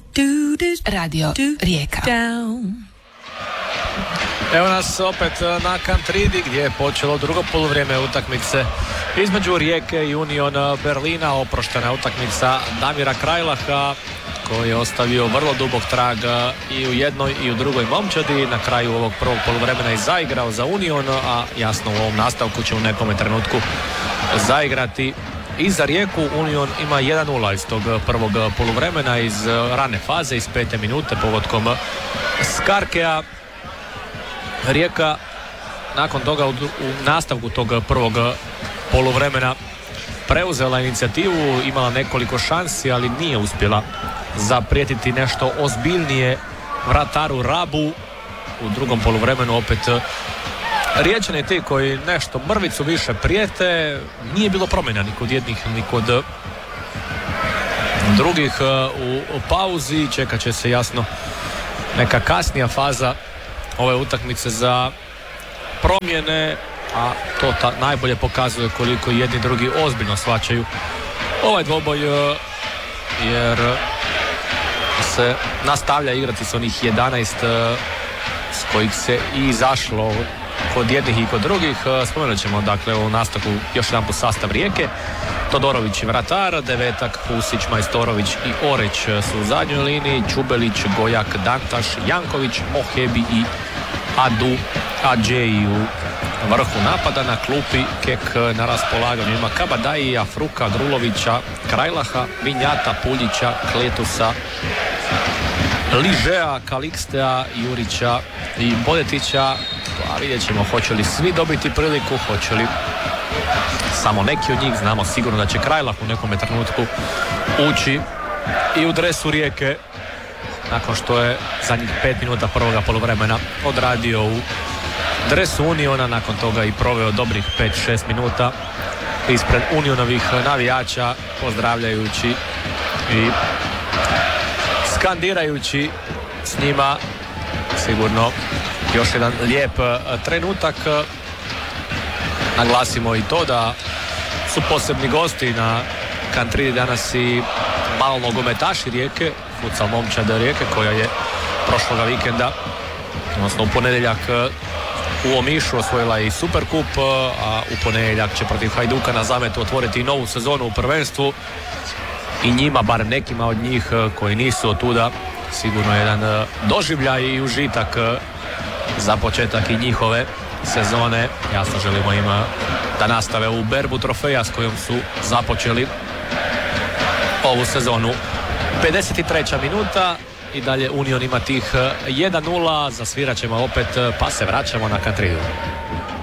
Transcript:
Radio Rijeka. Evo nas opet na Kantridi gdje je počelo drugo poluvrijeme utakmice između Rijeke i Union Berlina. Oproštena utakmica Damira Krajlaha koji je ostavio vrlo dubok trag i u jednoj i u drugoj momčadi. Na kraju ovog prvog poluvremena je zaigrao za Union, a jasno u ovom nastavku će u nekom trenutku zaigrati i za Rijeku. Union ima 1-0 iz tog prvog poluvremena, iz rane faze, iz 5. minute pogodkom Skarkea. Rijeka nakon toga u nastavku tog prvog poluvremena preuzela inicijativu, imala nekoliko šansi, ali nije uspjela zaprijetiti nešto ozbiljnije vrataru Rabu. U drugom poluvremenu opet Riječani ti koji nešto mrvicu više prijete. Nije bilo promjena ni kod jednih ni kod drugih u pauzi. Čekat će se jasno neka kasnija faza ove utakmice za promjene, a to najbolje pokazuje koliko jedni i drugi ozbiljno shvaćaju ovaj dvoboj, jer se nastavlja igrati s onih 11 s kojih se i izašlo kod jednih i kod drugih. Spomenut ćemo dakle u nastavku još jedan po sastav Rijeke. Todorović i vratar, Devetak, Husić, Majstorović i Oreć su u zadnjoj liniji, Čubelić, Gojak, Dantaš, Janković, Mohebi i Adu Adžeji u vrhu napada. Na klupi Kek na raspolaganju ima Kabadaija, Fruka, Grulovića, Krajlaha, Vinjata, Puljića, Kletusa, Ližea, Kalikstea, Jurića i Bodetića. A vidjet ćemo hoće li svi dobiti priliku, hoće li samo neki od njih. Znamo sigurno da će Krajlah u nekom trenutku ući i u dresu Rijeke nakon što je zadnjih 5 minuta prvoga poluvremena odradio u dresu Uniona, nakon toga i proveo dobrih 5-6 minuta ispred Unionovih navijača, pozdravljajući i skandirajući s njima. Sigurno još jedan lijep trenutak. Naglasimo i to da su posebni gosti na Kantridi danas i malo nogometaši Rijeke, futsal momčad Rijeke koja je prošloga vikenda, odnosno u ponedjeljak u Omišu osvojila i Superkup, a u ponedjeljak će protiv Hajduka na Zametu otvoriti novu sezonu u prvenstvu. I njima, bar nekima od njih koji nisu otuda, sigurno jedan doživljaj i užitak za početak i njihove sezone. Jasno želimo im da nastave u berbu trofeja s kojom su započeli ovu sezonu. 53. minuta i dalje Union ima tih 1-0. Zasvirat ćemo opet pa se vraćamo na Kantridu.